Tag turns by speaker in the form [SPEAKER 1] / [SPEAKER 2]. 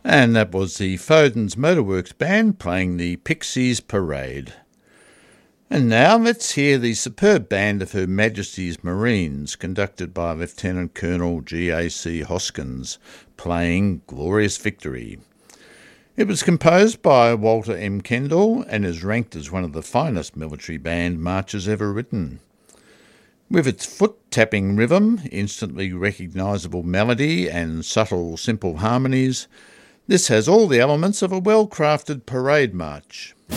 [SPEAKER 1] And that was the Foden's Motorworks Band playing the Pixies Parade. And now let's hear the superb band of Her Majesty's Marines, conducted by Lieutenant Colonel G.A.C. Hoskins, playing Glorious Victory. It was composed by Walter M. Kendall and is ranked as one of the finest military band marches ever written. With its foot-tapping rhythm, instantly recognisable melody and subtle, simple harmonies, this has all the elements of a well-crafted parade march.